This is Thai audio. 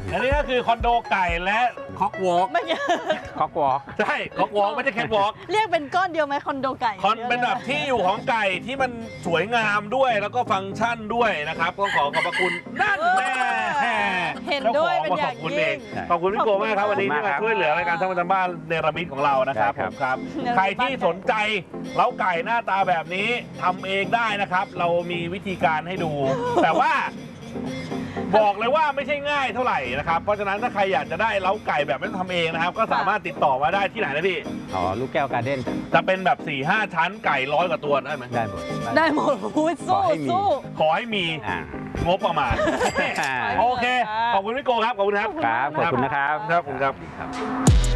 อันนี้ก็คือคอนโดไก่และคอกวอล์กไม่ใช่คอกวอล์กใช่คอกวอล์กไม่ใช่แคทวอล์กเรียกเป็นก้อนเดียวไหมคอนโดไก่เป็นแบบที่อยู่ของไก่ที่มันสวยงามด้วยแล้วก็ฟังก์ชันด้วยนะครับต้องขอขอบพระคุณนั่นแน่เห็นด้วยเป็นอย่างขอบคุณเอยิ่งงขอบคุณพี่โกมากครับวันนี้ที่มาช่วยเหลือรายการทำประจำบ้านเนรมิตของเรานะครับผมครับใครที่สนใจเล้าไก่หน้าตาแบบนี้ทำเองได้นะครับ เรามีวิธีการให้ดู แต่ว่าบอกเลยว่าไม่ใช่ง่ายเท่าไหร่นะครับเพราะฉะนั้นถ้าใครอยากจะได้เล้าไก่แบบไม่ต้องทำเองนะครับก็สามารถติดต่อมาได้ที่ไหนนะพี่อ๋อลูกแก้วการ์เด้นจะเป็นแบบ 4-5 ชั้นไก่100 กว่าตัวได้ไหมได้หมดได้หมดพูดขอสู้ให้มีสู้ขอให้มีอ่างบประมาณ โอเค ขอบคุณพี่โกครับ ขอบคุณครับครับขอบคุณนะครับครับผมครับ